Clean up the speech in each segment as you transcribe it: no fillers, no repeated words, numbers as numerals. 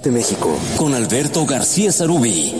de México, con Alberto García Sarubí.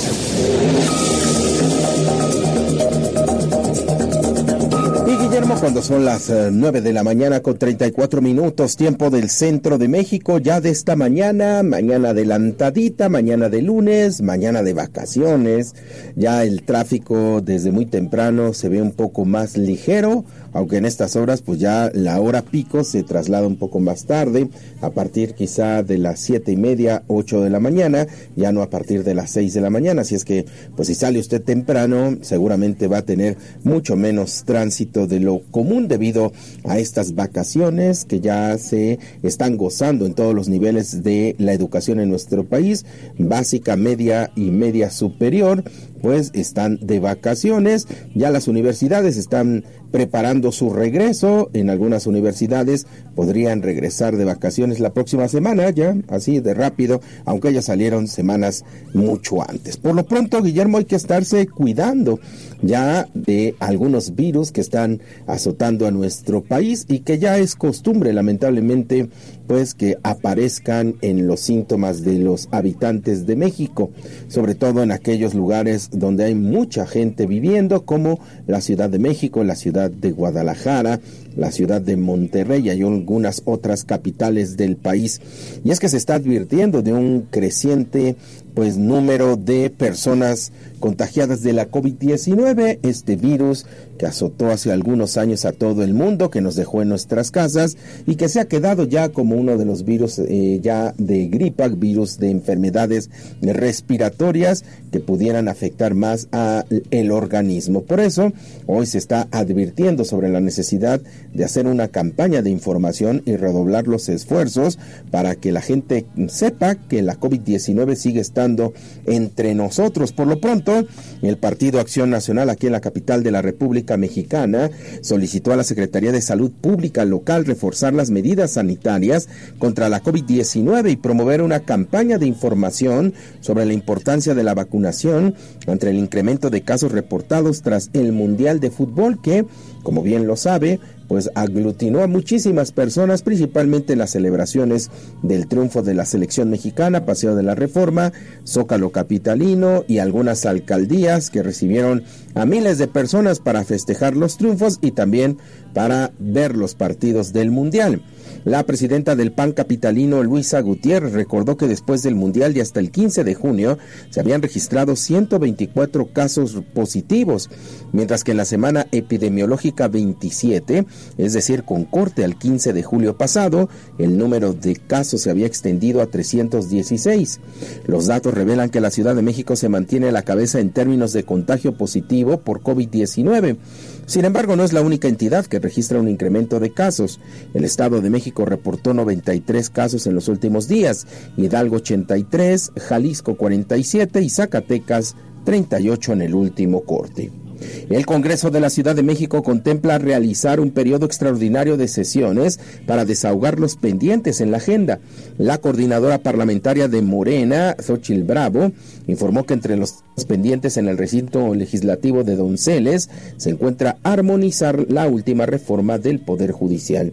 Guillermo, cuando son las 9 de la mañana con 34 minutos, tiempo del centro de México, ya de esta mañana adelantadita, mañana de lunes, mañana de vacaciones, ya el tráfico desde muy temprano se ve un poco más ligero, aunque en estas horas pues ya la hora pico se traslada un poco más tarde, a partir quizá de las 7:30, 8 de la mañana, ya no a partir de las 6 de la mañana, así es que pues si sale usted temprano, seguramente va a tener mucho menos tránsito de lo común debido a estas vacaciones que ya se están gozando en todos los niveles de la educación en nuestro país, básica, media y media superior, pues están de vacaciones. Ya las universidades están preparando su regreso. En algunas universidades podrían regresar de vacaciones la próxima semana, ya así de rápido, aunque ya salieron semanas mucho antes. Por lo pronto, Guillermo, hay que estarse cuidando ya de algunos virus que están azotando a nuestro país y que ya es costumbre, lamentablemente, pues que aparezcan en los síntomas de los habitantes de México, sobre todo en aquellos lugares donde hay mucha gente viviendo, como la Ciudad de México, la ciudad de Guadalajara, la ciudad de Monterrey y algunas otras capitales del país. Y es que se está advirtiendo de un creciente número de personas contagiadas de la COVID-19, este virus que azotó hace algunos años a todo el mundo, que nos dejó en nuestras casas y que se ha quedado ya como uno de los virus ya de gripa, virus de enfermedades respiratorias que pudieran afectar más al organismo. Por eso, hoy se está advirtiendo sobre la necesidad de hacer una campaña de información y redoblar los esfuerzos para que la gente sepa que la COVID-19 sigue estando entre nosotros. Por lo pronto, el Partido Acción Nacional aquí en la capital de la República Mexicana solicitó a la Secretaría de Salud Pública local reforzar las medidas sanitarias contra la COVID-19 y promover una campaña de información sobre la importancia de la vacunación ante el incremento de casos reportados tras el Mundial de Fútbol que, como bien lo sabe, pues aglutinó a muchísimas personas, principalmente en las celebraciones del triunfo de la selección mexicana, Paseo de la Reforma, Zócalo capitalino y algunas alcaldías que recibieron a miles de personas para festejar los triunfos y también para ver los partidos del Mundial. La presidenta del PAN capitalino, Luisa Gutiérrez, recordó que después del Mundial y hasta el 15 de junio se habían registrado 124 casos positivos, mientras que en la semana epidemiológica 27, es decir, con corte al 15 de julio pasado, el número de casos se había extendido a 316. Los datos revelan que la Ciudad de México se mantiene a la cabeza en términos de contagio positivo por COVID-19. Sin embargo, no es la única entidad que registra un incremento de casos. El Estado de México reportó 93 casos en los últimos días, Hidalgo 83, Jalisco 47 y Zacatecas 38 en el último corte. El Congreso de la Ciudad de México contempla realizar un periodo extraordinario de sesiones para desahogar los pendientes en la agenda. La coordinadora parlamentaria de Morena, Xóchitl Bravo, informó que entre los pendientes en el recinto legislativo de Donceles se encuentra armonizar la última reforma del Poder Judicial.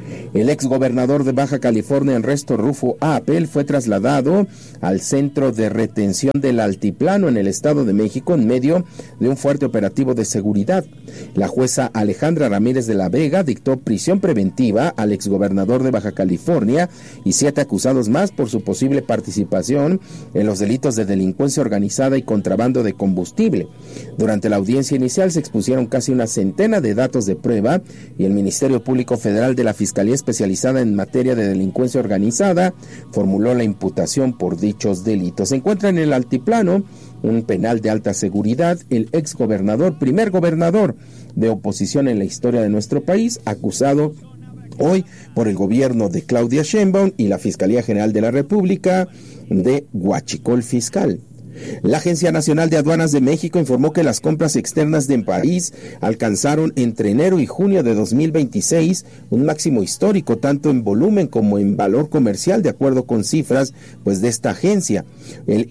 El exgobernador de Baja California, Ernesto Rufo Apel, fue trasladado al centro de retención del Altiplano en el Estado de México en medio de un fuerte operativo de seguridad. La jueza Alejandra Ramírez de la Vega dictó prisión preventiva al exgobernador de Baja California y 7 acusados más por su posible participación en los delitos de delincuencia organizada y contrabando de combustible. Durante la audiencia inicial se expusieron casi una centena de datos de prueba y el Ministerio Público Federal de la Fiscalía Especializada en Materia de Delincuencia Organizada formuló la imputación por dichos delitos. Se encuentra en el Altiplano un penal de alta seguridad el exgobernador, primer gobernador de oposición en la historia de nuestro país, acusado hoy por el gobierno de Claudia Sheinbaum y la Fiscalía General de la República de huachicol fiscal. La Agencia Nacional de Aduanas de México informó que las compras externas de París alcanzaron entre enero y junio de 2026 un máximo histórico tanto en volumen como en valor comercial, de acuerdo con cifras de esta agencia. El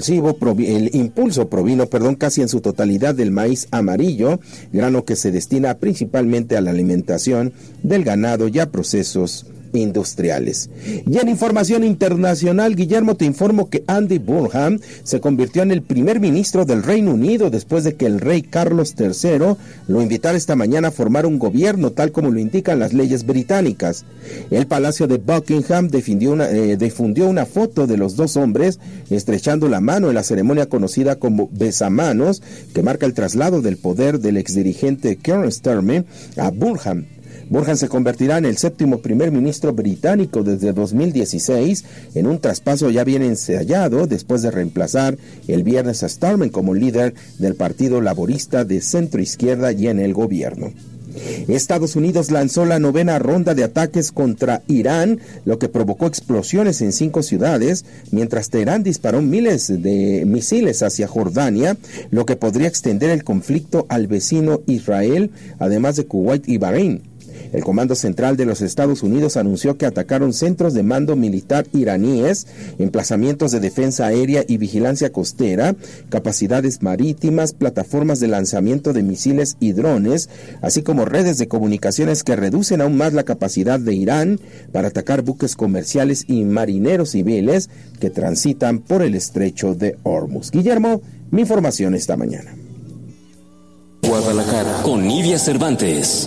impulso provino casi en su totalidad del maíz amarillo, grano que se destina principalmente a la alimentación del ganado y a procesos industriales. Y en información internacional, Guillermo, te informo que Andy Burnham se convirtió en el primer ministro del Reino Unido después de que el rey Carlos III lo invitara esta mañana a formar un gobierno tal como lo indican las leyes británicas. El Palacio de Buckingham difundió una foto de los dos hombres estrechando la mano en la ceremonia conocida como besamanos, que marca el traslado del poder del exdirigente Keir Starmer a Burnham. Burnham se convertirá en el séptimo primer ministro británico desde 2016, en un traspaso ya bien ensayado después de reemplazar el viernes a Starmer como líder del Partido Laborista de centro-izquierda y en el gobierno. Estados Unidos lanzó la 9ª ronda de ataques contra Irán, lo que provocó explosiones en 5 ciudades, mientras Teherán disparó miles de misiles hacia Jordania, lo que podría extender el conflicto al vecino Israel, además de Kuwait y Bahrein. El Comando Central de los Estados Unidos anunció que atacaron centros de mando militar iraníes, emplazamientos de defensa aérea y vigilancia costera, capacidades marítimas, plataformas de lanzamiento de misiles y drones, así como redes de comunicaciones que reducen aún más la capacidad de Irán para atacar buques comerciales y marineros civiles que transitan por el estrecho de Hormuz. Guillermo, mi información esta mañana. Guadalajara, con Nidia Cervantes.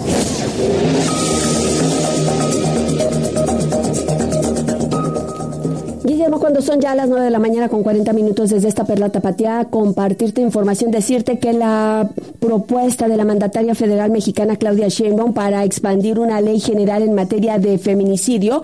Guillermo, cuando son ya las 9 de la mañana con 40 minutos desde esta Perla Tapatía, compartirte información, decirte que la propuesta de la mandataria federal mexicana Claudia Sheinbaum para expandir una ley general en materia de feminicidio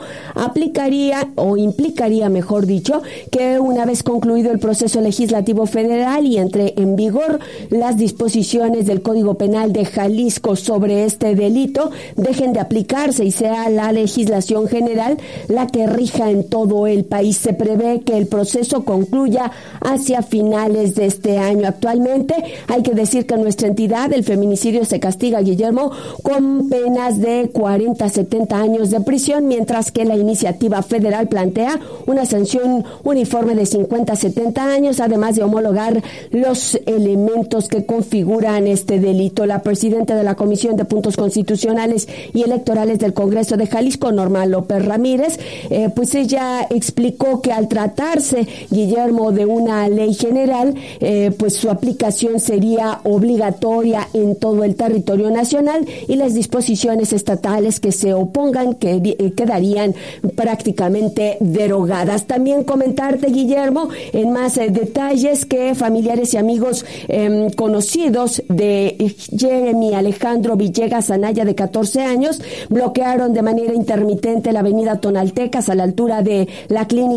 implicaría, mejor dicho, que una vez concluido el proceso legislativo federal y entre en vigor las disposiciones del Código Penal de Jalisco sobre este delito, dejen de aplicarse y sea la legislación general la que rija en todo el país. Se prevé que el proceso concluya hacia finales de este año. Actualmente hay que decir que en nuestra entidad el feminicidio se castiga, Guillermo, con penas de 40 a 70 años de prisión, mientras que la iniciativa federal plantea una sanción uniforme de 50 a 70 años, además de homologar los elementos que configuran este delito. La presidenta de la Comisión de Puntos Constitucionales y Electorales del Congreso de Jalisco, Norma López Ramírez, pues ella explicó que al tratarse, Guillermo, de una ley general, pues su aplicación sería obligatoria en todo el territorio nacional y las disposiciones estatales que se opongan quedarían prácticamente derogadas. También comentarte, Guillermo, en más detalles, que familiares y amigos conocidos de Jeremy Alejandro Villegas Anaya, de 14 años, bloquearon de manera intermitente la avenida Tonaltecas a la altura de la clínica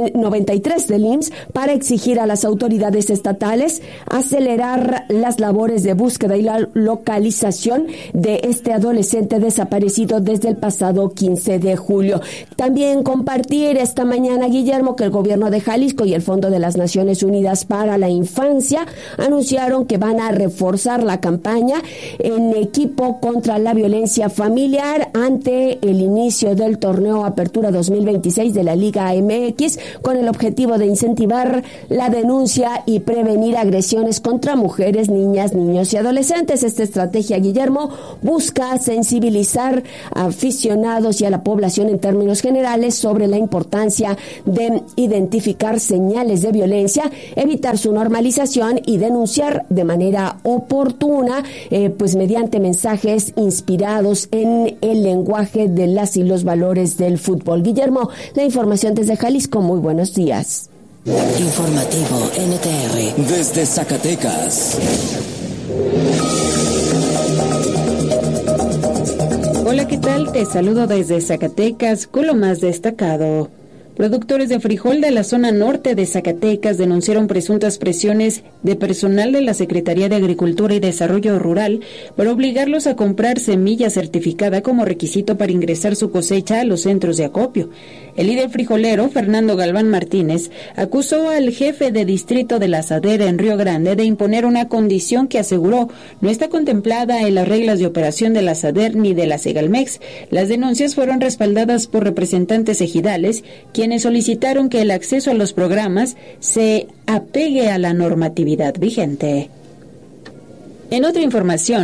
93 del IMSS para exigir a las autoridades estatales acelerar las labores de búsqueda y la localización de este adolescente desaparecido desde el pasado 15 de julio. También compartir esta mañana, Guillermo, que el gobierno de Jalisco y el Fondo de las Naciones Unidas para la Infancia anunciaron que van a reforzar la campaña en equipo contra la violencia familiar ante el inicio del torneo Apertura 2026 de la Liga MX, con el objetivo de incentivar la denuncia y prevenir agresiones contra mujeres, niñas, niños y adolescentes. Esta estrategia, Guillermo, busca sensibilizar a aficionados y a la población en términos generales sobre la importancia de identificar señales de violencia, evitar su normalización y denunciar de manera oportuna, pues mediante mensajes inspirados en el lenguaje de las y los valores del fútbol. Guillermo, la información desde Jalisco. Muy buenos días. Informativo NTR desde Zacatecas. Hola, ¿qué tal? Te saludo desde Zacatecas con lo más destacado. Productores de frijol de la zona norte de Zacatecas denunciaron presuntas presiones de personal de la Secretaría de Agricultura y Desarrollo Rural para obligarlos a comprar semilla certificada como requisito para ingresar su cosecha a los centros de acopio. El líder frijolero, Fernando Galván Martínez, acusó al jefe de distrito de la SADER en Río Grande de imponer una condición que aseguró no está contemplada en las reglas de operación de la SADER ni de la Segalmex. Las denuncias fueron respaldadas por representantes ejidales, quienes solicitaron que el acceso a los programas se apegue a la normatividad vigente. En otra información,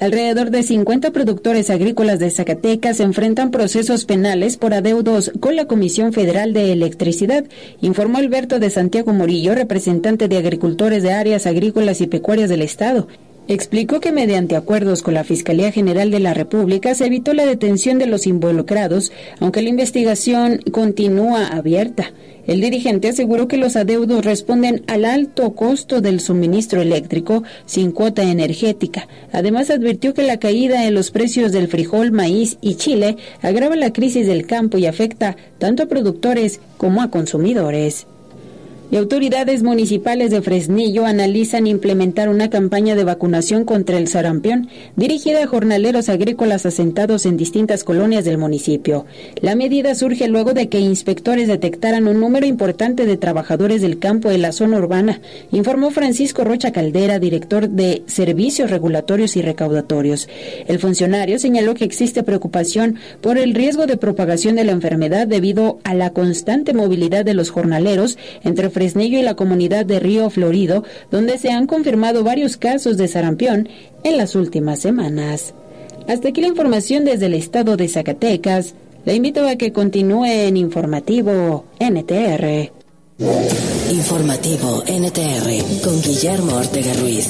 Alrededor de 50 productores agrícolas de Zacatecas enfrentan procesos penales por adeudos con la Comisión Federal de Electricidad, informó Alberto de Santiago Murillo, representante de agricultores de áreas agrícolas y pecuarias del Estado. Explicó que mediante acuerdos con la Fiscalía General de la República se evitó la detención de los involucrados, aunque la investigación continúa abierta. El dirigente aseguró que los adeudos responden al alto costo del suministro eléctrico sin cuota energética. Además, advirtió que la caída en los precios del frijol, maíz y chile agrava la crisis del campo y afecta tanto a productores como a consumidores. Y autoridades municipales de Fresnillo analizan implementar una campaña de vacunación contra el sarampión dirigida a jornaleros agrícolas asentados en distintas colonias del municipio. La medida surge luego de que inspectores detectaran un número importante de trabajadores del campo de la zona urbana, informó Francisco Rocha Caldera, director de Servicios Regulatorios y Recaudatorios. El funcionario señaló que existe preocupación por el riesgo de propagación de la enfermedad debido a la constante movilidad de los jornaleros entre Fresnillo y la comunidad de Río Florido, donde se han confirmado varios casos de sarampión en las últimas semanas. Hasta aquí la información desde el estado de Zacatecas. Le invito a que continúe en Informativo NTR. Informativo NTR con Guillermo Ortega Ruiz.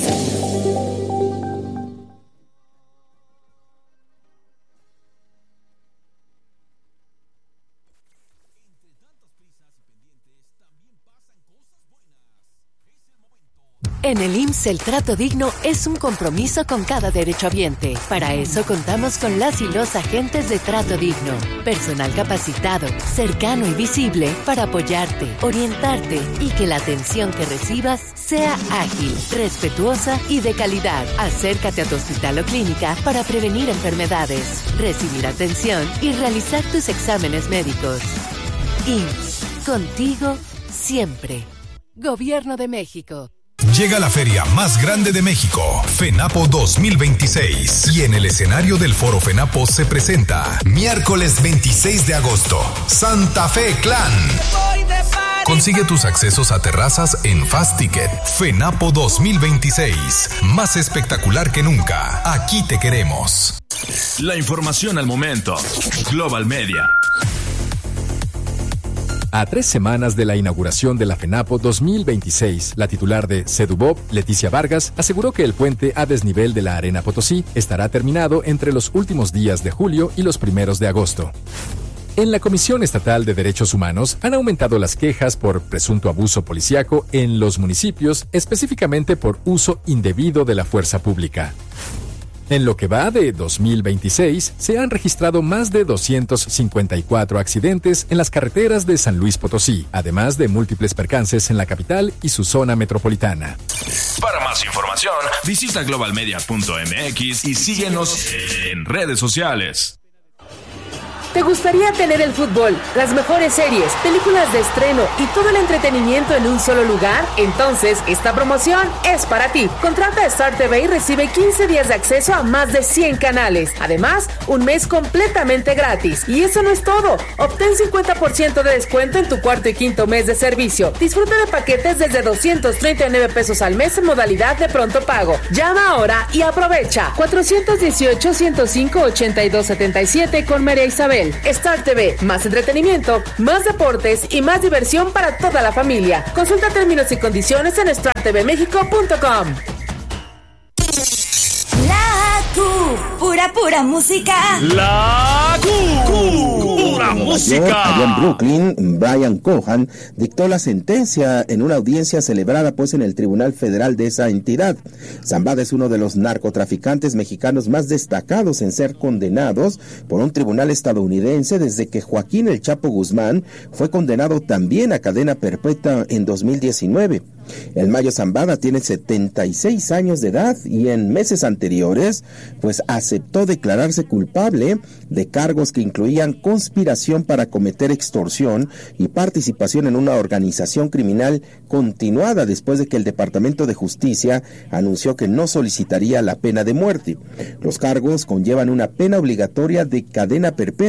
En el IMSS el trato digno es un compromiso con cada derechohabiente. Para eso contamos con las y los agentes de trato digno. Personal capacitado, cercano y visible para apoyarte, orientarte y que la atención que recibas sea ágil, respetuosa y de calidad. Acércate a tu hospital o clínica para prevenir enfermedades, recibir atención y realizar tus exámenes médicos. IMSS, contigo siempre. Gobierno de México. Llega la feria más grande de México, FENAPO 2026. Y en el escenario del Foro FENAPO se presenta miércoles 26 de agosto, Santa Fe Clan. Consigue tus accesos a terrazas en Fast Ticket. FENAPO 2026, más espectacular que nunca. Aquí te queremos. La información al momento. Global Media. A 3 semanas de la inauguración de la FENAPO 2026, la titular de Sedubop, Leticia Vargas, aseguró que el puente a desnivel de la Arena Potosí estará terminado entre los últimos días de julio y los primeros de agosto. En la Comisión Estatal de Derechos Humanos han aumentado las quejas por presunto abuso policíaco en los municipios, específicamente por uso indebido de la fuerza pública. En lo que va de 2026, se han registrado más de 254 accidentes en las carreteras de San Luis Potosí, además de múltiples percances en la capital y su zona metropolitana. Para más información, visita globalmedia.mx y síguenos en redes sociales. ¿Te gustaría tener el fútbol, las mejores series, películas de estreno y todo el entretenimiento en un solo lugar? Entonces, esta promoción es para ti. Contrata Star TV y recibe 15 días de acceso a más de 100 canales. Además, un mes completamente gratis. Y eso no es todo. Obtén 50% de descuento en tu cuarto y quinto mes de servicio. Disfruta de paquetes desde 239 pesos al mes en modalidad de pronto pago. Llama ahora y aprovecha. 418-105-8277 con María Isabel. Star TV, más entretenimiento, más deportes y más diversión para toda la familia. Consulta términos y condiciones en startvmexico.com. La Q, pura música. La Q, pura música. Allá en Brooklyn, Brian Cohan dictó la sentencia en una audiencia celebrada en el Tribunal Federal de esa entidad. Zambada es uno de los narcotraficantes mexicanos más destacados en ser condenados por un tribunal estadounidense desde que Joaquín El Chapo Guzmán fue condenado también a cadena perpetua en 2019. El Mayo Zambada tiene 76 años de edad y en meses anteriores, aceptó declararse culpable de cargos que incluían conspiración para cometer extorsión y participación en una organización criminal continuada después de que el Departamento de Justicia anunció que no solicitaría la pena de muerte. Los cargos conllevan una pena obligatoria de cadena perpetua.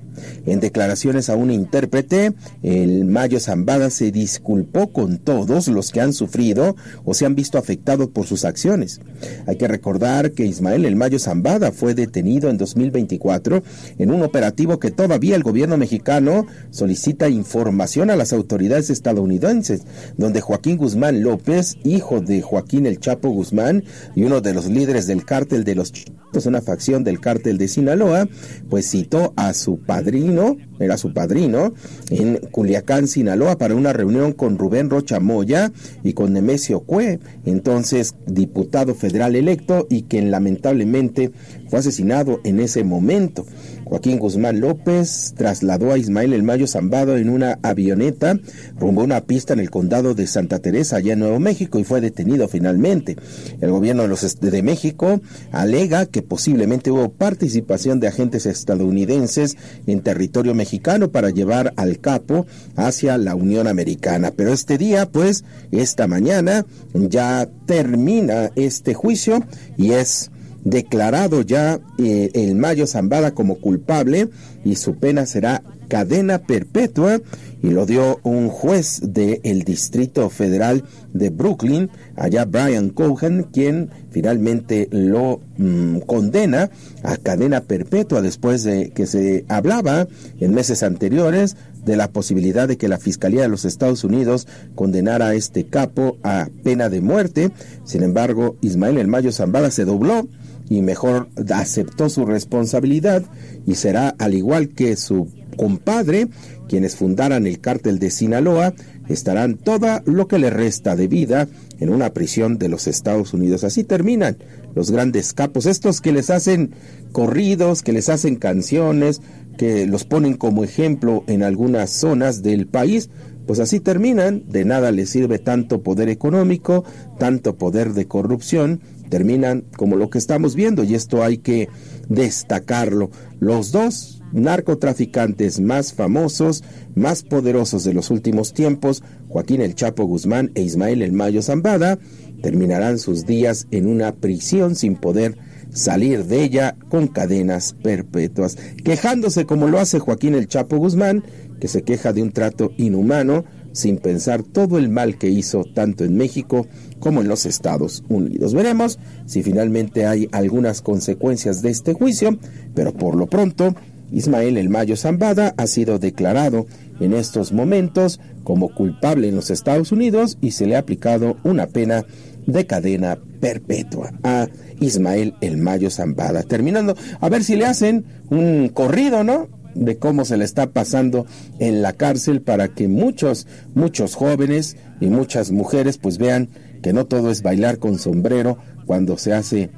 En declaraciones a un intérprete, el Mayo Zambada se disculpó con todos los que han sufrido o se han visto afectados por sus acciones. Hay que recordar que Ismael el Mayo Zambada fue detenido en 2024 en un operativo que todavía el gobierno mexicano solicita información a las autoridades estadounidenses, donde Joaquín Guzmán López, hijo de Joaquín el Chapo Guzmán y uno de los líderes del cártel de los Chitos, una facción del cártel de Sinaloa, pues citó a su padrino, era su padrino, en Culiacán, Sinaloa, para una reunión con Rubén Rocha Moya y con Nemesio Cue, entonces diputado federal electo y quien lamentablemente fue asesinado en ese momento. Joaquín Guzmán López trasladó a Ismael el Mayo Zambada en una avioneta rumbo a una pista en el condado de Santa Teresa, allá en Nuevo México, y fue detenido finalmente. El gobierno de México alega que posiblemente hubo participación de agentes estadounidenses en territorio mexicano para llevar al capo hacia la Unión Americana. Pero este día, pues, esta mañana, ya termina este juicio y es declarado ya el Mayo Zambada como culpable y su pena será cadena perpetua, y lo dio un juez del Distrito Federal de Brooklyn, allá Brian Cohen, quien finalmente lo condena a cadena perpetua después de que se hablaba en meses anteriores de la posibilidad de que la Fiscalía de los Estados Unidos condenara a este capo a pena de muerte. Sin embargo, Ismael el Mayo Zambada se dobló y mejor aceptó su responsabilidad y será, al igual que su compadre, quienes fundaran el cártel de Sinaloa, estarán todo lo que le resta de vida en una prisión de los Estados Unidos. Así terminan los grandes capos, estos que les hacen corridos, que les hacen canciones, que los ponen como ejemplo en algunas zonas del país. Pues así terminan, de nada les sirve tanto poder económico, tanto poder de corrupción, terminan como lo que estamos viendo, y esto hay que destacarlo. Los dos narcotraficantes más famosos, más poderosos de los últimos tiempos, Joaquín el Chapo Guzmán e Ismael el Mayo Zambada, terminarán sus días en una prisión sin poder salir de ella, con cadenas perpetuas, quejándose como lo hace Joaquín el Chapo Guzmán, que se queja de un trato inhumano, sin pensar todo el mal que hizo tanto en México como en los Estados Unidos. Veremos si finalmente hay algunas consecuencias de este juicio, pero por lo pronto Ismael el Mayo Zambada ha sido declarado en estos momentos como culpable en los Estados Unidos y se le ha aplicado una pena de cadena perpetua a Ismael el Mayo Zambada. Terminando, a ver si le hacen un corrido, ¿no?, de cómo se le está pasando en la cárcel, para que muchos jóvenes y muchas mujeres pues vean que no todo es bailar con sombrero cuando se hace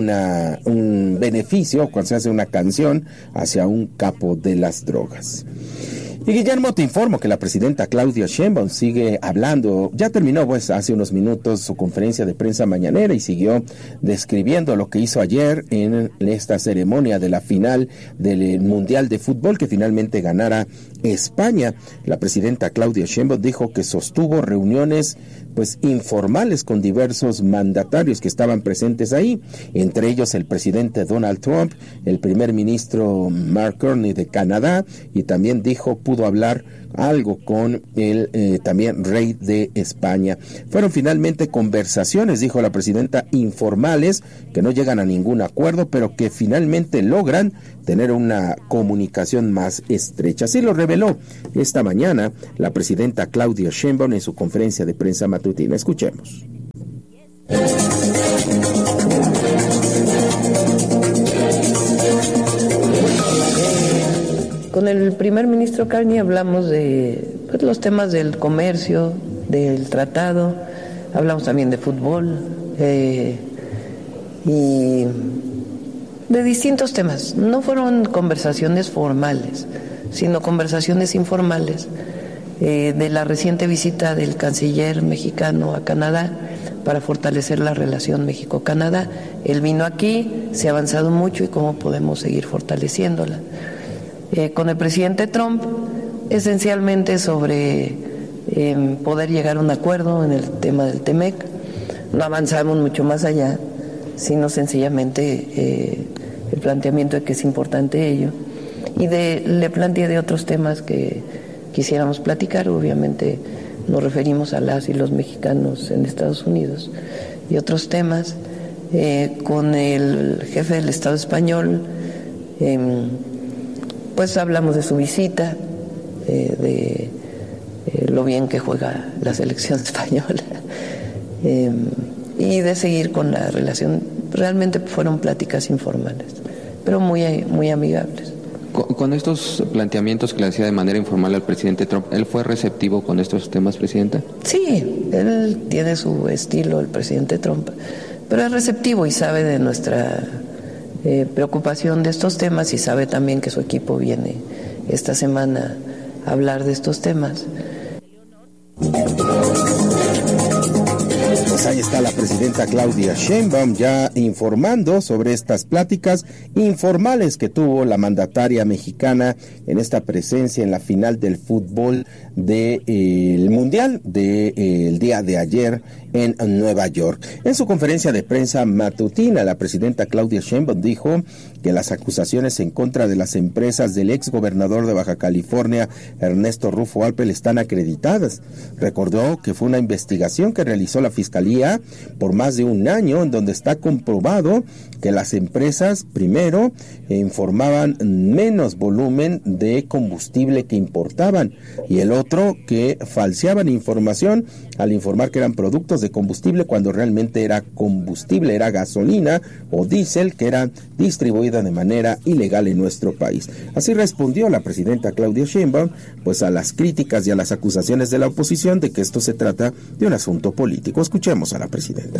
un beneficio, cuando se hace una canción hacia un capo de las drogas. Y Guillermo, te informo que la presidenta Claudia Sheinbaum sigue hablando. Ya terminó pues hace unos minutos su conferencia de prensa mañanera y siguió describiendo lo que hizo ayer en esta ceremonia de la final del Mundial de Fútbol, que finalmente ganara España. La presidenta Claudia Sheinbaum dijo que sostuvo reuniones pues informales con diversos mandatarios que estaban presentes ahí, entre ellos el presidente Donald Trump, el primer ministro Mark Carney de Canadá, y también dijo pudo hablar algo con el también rey de España. Fueron finalmente conversaciones, dijo la presidenta, informales, que no llegan a ningún acuerdo, pero que finalmente logran tener una comunicación más estrecha. Así lo reveló esta mañana la presidenta Claudia Sheinbaum en su conferencia de prensa matutina. Escuchemos. Con el primer ministro Carney hablamos de pues, los temas del comercio, del tratado, hablamos también de fútbol y de distintos temas. No fueron conversaciones formales, sino conversaciones informales de la reciente visita del canciller mexicano a Canadá para fortalecer la relación México-Canadá. Él vino aquí, se ha avanzado mucho y cómo podemos seguir fortaleciéndola. Con el presidente Trump, esencialmente sobre poder llegar a un acuerdo en el tema del TEMEC. No avanzamos mucho más allá, sino sencillamente el planteamiento de que es importante ello. Y le planteé de otros temas que quisiéramos platicar. Obviamente nos referimos a las y los mexicanos en Estados Unidos y otros temas. Con el jefe del Estado español, pues hablamos de su visita, de lo bien que juega la selección española, y de seguir con la relación. Realmente fueron pláticas informales, pero muy, muy amigables. Con estos planteamientos que le hacía de manera informal al presidente Trump, ¿él fue receptivo con estos temas, Presidenta? Sí, él tiene su estilo, el presidente Trump, pero es receptivo y sabe de nuestra preocupación de estos temas y sabe también que su equipo viene esta semana a hablar de estos temas. Pues ahí está la presidenta Claudia Sheinbaum ya informando sobre estas pláticas informales que tuvo la mandataria mexicana en esta presencia en la final del fútbol del Mundial del día de ayer en Nueva York. En su conferencia de prensa matutina, la presidenta Claudia Sheinbaum dijo que las acusaciones en contra de las empresas del ex gobernador de Baja California, Ernesto Rufo Alpel, están acreditadas. Recordó que fue una investigación que realizó la Fiscalía por más de un año, en donde está comprobado que las empresas, primero, informaban menos volumen de combustible que importaban, y el otro, que falseaban información al informar que eran productos de combustible cuando realmente era combustible, era gasolina o diésel que era distribuida de manera ilegal en nuestro país. Así respondió la presidenta Claudia Sheinbaum pues a las críticas y a las acusaciones de la oposición de que esto se trata de un asunto político. Escuchemos a la presidenta.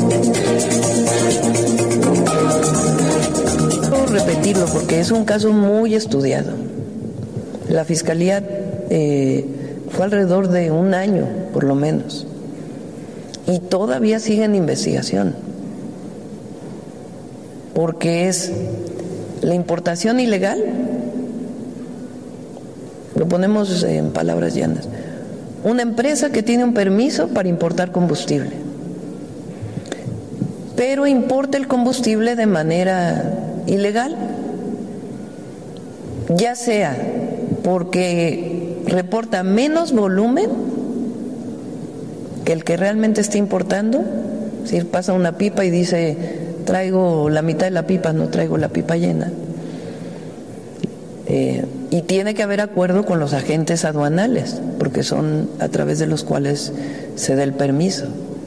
Puedo repetirlo porque es un caso muy estudiado. La Fiscalía fue alrededor de un año, por lo menos, y todavía sigue en investigación, porque es la importación ilegal, lo ponemos en palabras llanas, una empresa que tiene un permiso para importar combustible, pero importa el combustible de manera ilegal, ya sea porque reporta menos volumen que el que realmente está importando. Es decir, pasa una pipa y dice, traigo la mitad de la pipa, no traigo la pipa llena. Y tiene que haber acuerdo con los agentes aduanales, porque son a través de los cuales se da el permiso.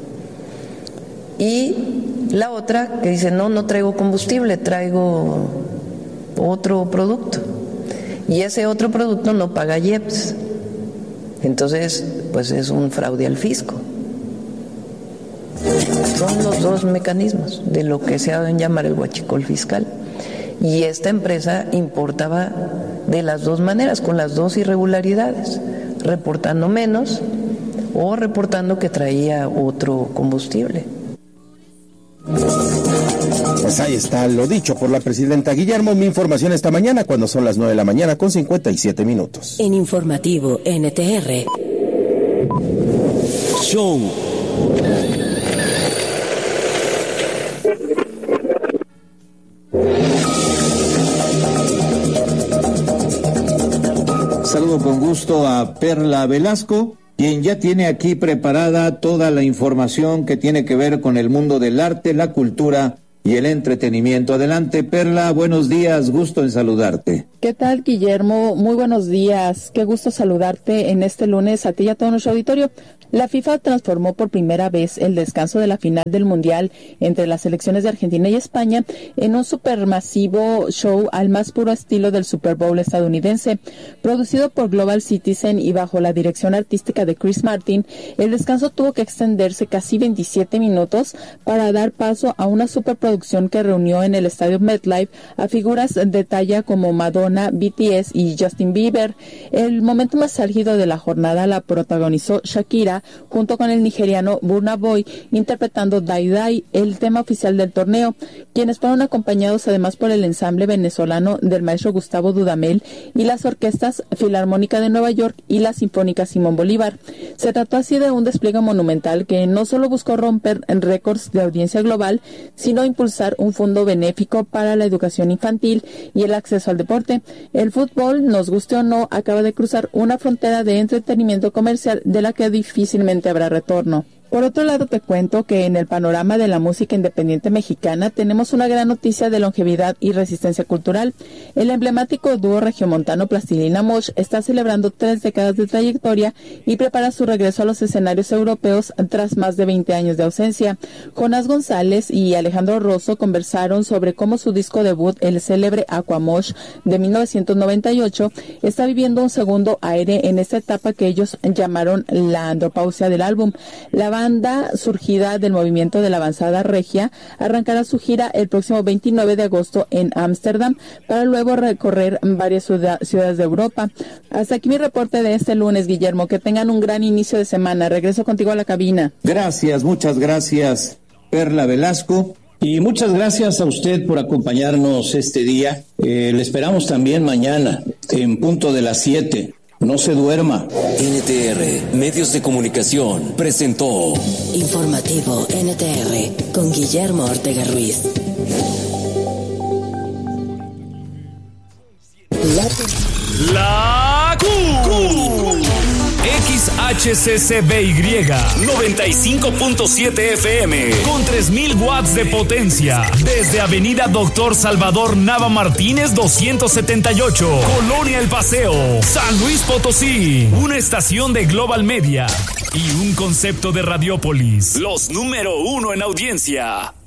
Y la otra que dice, no traigo combustible, traigo otro producto. Y ese otro producto no paga IEPS. Entonces, pues es un fraude al fisco. Son los dos mecanismos de lo que se ha dado en llamar el huachicol fiscal. Y esta empresa importaba de las dos maneras, con las dos irregularidades, reportando menos o reportando que traía otro combustible. Pues ahí está lo dicho por la presidenta. Guillermo, mi información esta mañana cuando son las 9 de la mañana con 57 minutos. En Informativo NTR. Show. Saludo con gusto a Perla Velasco, quien ya tiene aquí preparada toda la información que tiene que ver con el mundo del arte, la cultura y el entretenimiento. Adelante, Perla, buenos días, gusto en saludarte. ¿Qué tal, Guillermo? Muy buenos días, qué gusto saludarte en este lunes a ti y a todo nuestro auditorio. La FIFA transformó por primera vez el descanso de la final del Mundial entre las selecciones de Argentina y España en un supermasivo show al más puro estilo del Super Bowl estadounidense. Producido por Global Citizen y bajo la dirección artística de Chris Martin, el descanso tuvo que extenderse casi 27 minutos para dar paso a una superproducción que reunió en el estadio MetLife a figuras de talla como Madonna, BTS y Justin Bieber. El momento más álgido de la jornada la protagonizó Shakira, junto con el nigeriano Burna Boy, interpretando Dai Dai, el tema oficial del torneo, quienes fueron acompañados además por el ensamble venezolano del maestro Gustavo Dudamel y las orquestas Filarmónica de Nueva York y la Sinfónica Simón Bolívar. Se trató así de un despliegue monumental que no solo buscó romper récords de audiencia global, sino impulsar un fondo benéfico para la educación infantil y el acceso al deporte. El fútbol, nos guste o no, acaba de cruzar una frontera de entretenimiento comercial de la que difícilmente habrá retorno. Por otro lado, te cuento que en el panorama de la música independiente mexicana tenemos una gran noticia de longevidad y resistencia cultural. El emblemático dúo regiomontano Plastilina Mosh está celebrando 3 décadas de trayectoria y prepara su regreso a los escenarios europeos tras más de 20 años de ausencia. Jonás González y Alejandro Rosso conversaron sobre cómo su disco debut, el célebre Aquamosh de 1998, está viviendo un segundo aire en esta etapa que ellos llamaron la andropausia del álbum. La banda, surgida del movimiento de la avanzada regia, arrancará su gira el próximo 29 de agosto en Ámsterdam para luego recorrer varias ciudades de Europa. Hasta aquí mi reporte de este lunes, Guillermo. Que tengan un gran inicio de semana. Regreso contigo a la cabina. Gracias, muchas gracias, Perla Velasco. Y muchas gracias a usted por acompañarnos este día. Le esperamos también mañana, en punto de las 7. No se duerma. NTR Medios de Comunicación presentó Informativo NTR con Guillermo Ortega Ruiz. La Q. XHCCBY 95.7 FM con 3000 watts de potencia desde Avenida Doctor Salvador Nava Martínez 278, Colonia El Paseo, San Luis Potosí. Una estación de Global Media y un concepto de Radiópolis, los número 1 en audiencia.